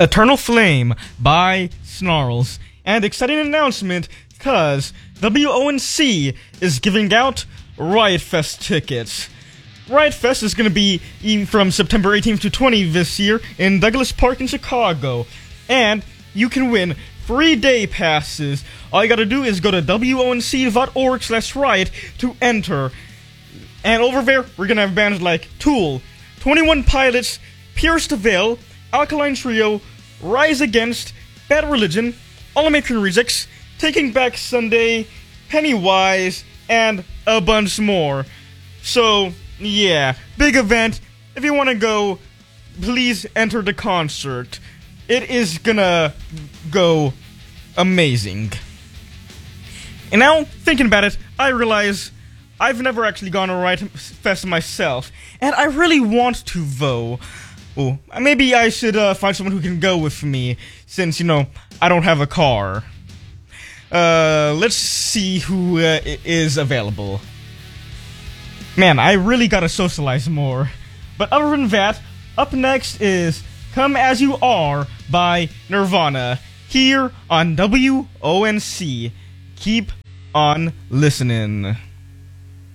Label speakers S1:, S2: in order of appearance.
S1: Eternal Flame by Snarls. And exciting announcement, cause WONC is giving out Riot Fest tickets. Riot Fest is going to be from September 18th to 20th this year in Douglas Park in Chicago. And you can win free day passes. All you gotta do is go to wonc.org/riot to enter. And over there, we're gonna have bands like Tool, 21 Pilots, Pierce the Veil, Alkaline Trio, Rise Against, Bad Religion, All American Rejects, Taking Back Sunday, Pennywise, and a bunch more. So, yeah, big event. If you want to go, please enter the concert. It is gonna go amazing. And now, thinking about it, I realize I've never actually gone to Riot Fest myself, and I really want to, though. Oh, maybe I should find someone who can go with me, since, I don't have a car. Let's see who is available. Man, I really gotta socialize more. But other than that, up next is Come As You Are by Nirvana, here on WONC. Keep on listening.